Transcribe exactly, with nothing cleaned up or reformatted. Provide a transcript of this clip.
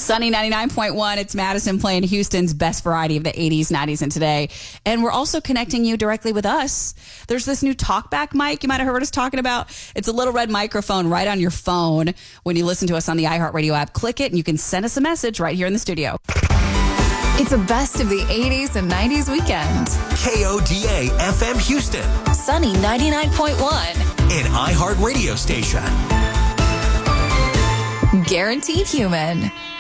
Sunny ninety-nine point one. It's Madison playing Houston's best variety of the eighties, nineties, and today. And we're also connecting you directly with us. There's this new talkback mic you might have heard us talking about. It's a little red microphone right on your phone. When you listen to us on the iHeartRadio app, click it and you can send us a message right here in the studio. It's a best of the eighties and nineties weekend. K O D A F M Houston. Sunny ninety-nine point one. An iHeart radio station. Guaranteed Human.